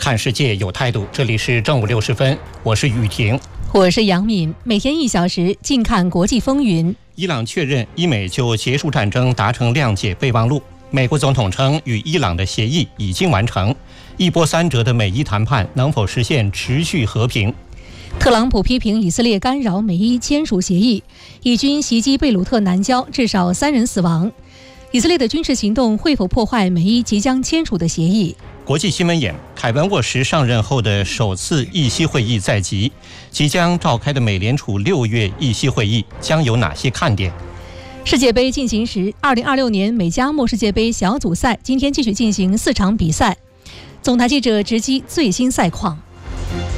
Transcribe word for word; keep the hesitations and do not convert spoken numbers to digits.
看世界有态度，这里是正午六十分，我是雨婷， 我是杨敏，每天一小时，近看国际风云。 伊朗确认伊美就结束战争达成谅解备忘录，美国总统称与伊朗的协议已经完成，一波三折的美伊谈判能否实现持续和平？ 特朗普批评以色列干扰美伊签署协议，以军袭击贝鲁特南郊，至少三人死亡。以色列的军事行动会否破坏美伊即将签署的协议？ 国际新闻眼，凯文沃什上任后的首次议息会议在即，即将召开的美联储六月议息会议将有哪些看点？ 世界杯进行时，二零二六年美加墨世界杯小组赛今天继续进行四场比赛，总台记者直击最新赛况。